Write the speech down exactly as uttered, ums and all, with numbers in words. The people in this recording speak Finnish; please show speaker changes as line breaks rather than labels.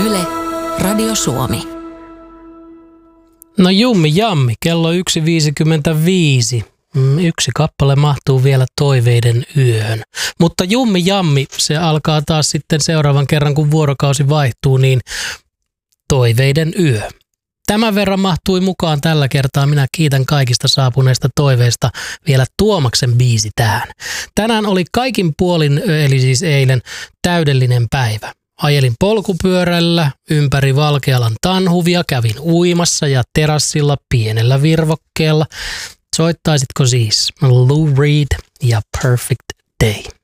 Yle, Radio Suomi.
No jummi jammi, kello yksi viisikymmentäviisi. Yksi kappale mahtuu vielä toiveiden yöhön. Mutta jummi jammi, se alkaa taas sitten seuraavan kerran, kun vuorokausi vaihtuu, niin toiveiden yö. Tämän verran mahtui mukaan tällä kertaa. Minä kiitän kaikista saapuneista toiveista vielä Tuomaksen biisi tähän. Tänään oli kaikin puolin, eli siis eilen, täydellinen päivä. Ajelin polkupyörällä ympäri Valkealan tanhuvia, kävin uimassa ja terassilla pienellä virvokkeella. Soittaisitko siis Lou Reed ja Perfect Day?